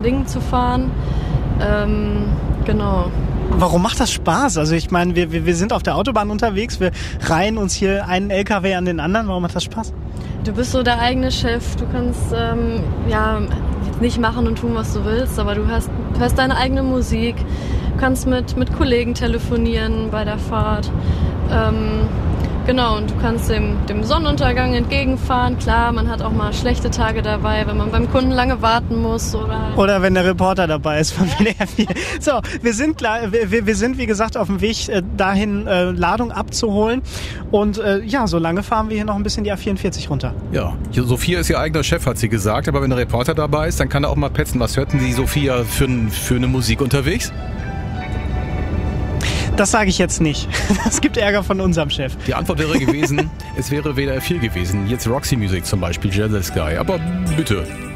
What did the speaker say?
Dingen zu fahren. Genau. Warum macht das Spaß? Also ich meine, wir sind auf der Autobahn unterwegs, wir reihen uns hier einen LKW an den anderen. Warum macht das Spaß? Du bist so der eigene Chef. Du kannst nicht machen und tun, was du willst, aber du hörst deine eigene Musik, kannst mit Kollegen telefonieren bei der Fahrt. Genau, und du kannst dem Sonnenuntergang entgegenfahren. Klar, man hat auch mal schlechte Tage dabei, wenn man beim Kunden lange warten muss. Oder wenn der Reporter dabei ist von WDR 4. So, wir sind wie gesagt auf dem Weg dahin, Ladung abzuholen. Und so lange fahren wir hier noch ein bisschen die A44 runter. Ja, Sophia ist ihr eigener Chef, hat sie gesagt. Aber wenn der Reporter dabei ist, dann kann er auch mal petzen. Was hörten Sie, Sophia, für eine Musik unterwegs? Das sage ich jetzt nicht. Das gibt Ärger von unserem Chef. Die Antwort wäre gewesen, es wäre WDR 4 gewesen. Jetzt Roxy Music zum Beispiel, Jealous Guy. Aber bitte.